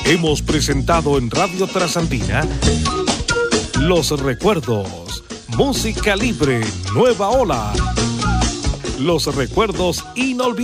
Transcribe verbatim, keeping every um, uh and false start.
Hemos presentado en Radio Trasandina Los Recuerdos, música libre, nueva ola. Los recuerdos inolvidables.